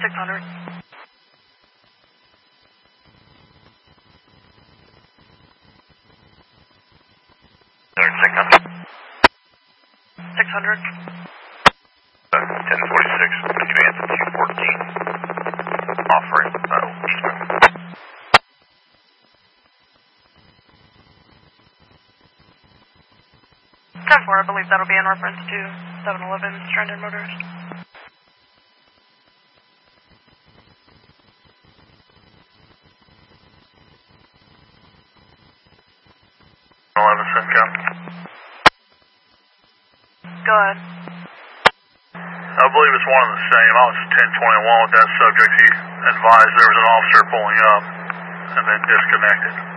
600. Sorry, 600. 600. 1046, advance to 14. Offering Eastman. 10-4, I believe that'll be in reference to 7-Eleven Stranded Motors. Go ahead. I believe it's one and the same. I was 1021 with that subject. He advised there was an officer pulling up and then disconnected.